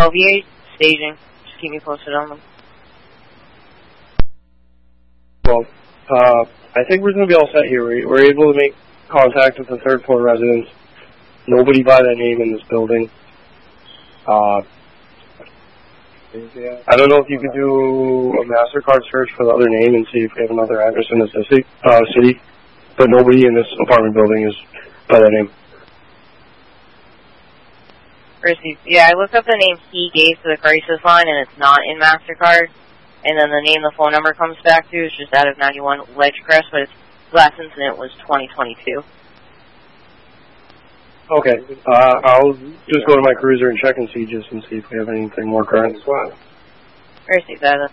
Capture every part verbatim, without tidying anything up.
No, V eight staging. Just keep me posted on them. Well, uh, I think we're going to be all set here. We're, we're able to make contact with the third floor residents. Nobody by that name in this building. Uh, I don't know if you could do a MasterCard search for the other name and see if we have another address in the city, uh, city. But nobody in this apartment building is by that name. Yeah, I looked up the name he gave to the crisis line, and it's not in MasterCard. And then the name the phone number comes back to is just out of ninety-one Ledgecrest, but its last incident was twenty twenty-two. Okay, uh, I'll just go to my cruiser and check and see just and see if we have anything more current. Mercy, that.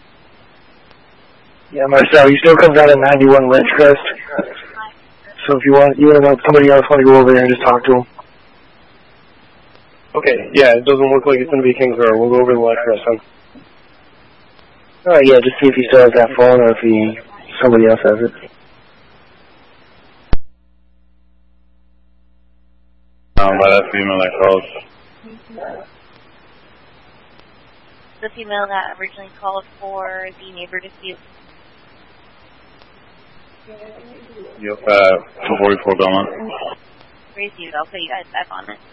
Yeah, Marcel, he still comes out of ninety-one Ledgecrest. So if you want, you want to know if somebody else want to go over there and just talk to him. Okay, yeah, it doesn't look like it's going to be Kingsborough. We'll go over to Ledgecrest then. Alright, yeah, just see if he still has that phone or if he, somebody else has it. Um, by that female that called. The female that originally called for the neighbor dispute. Yep, uh, two forty-four Belmont. Raise you, I'll put you guys back on it.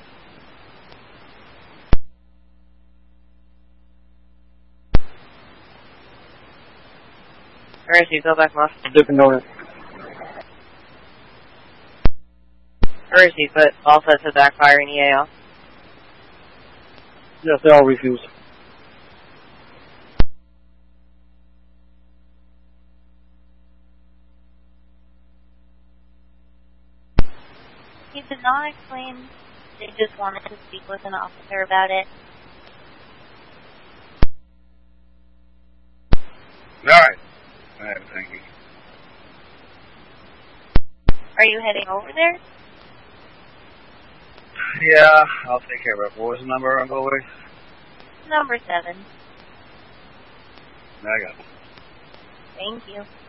Mercy, go back, Muff. Different donor. Mercy, but all set to backfire in E A L. Yes, they all refused. He did not explain. They just wanted to speak with an officer about it. Alright. Alright, thank you. Are you heading over there? Yeah, I'll take care of it. What was the number I'm going with? Number seven. I got it. Thank you.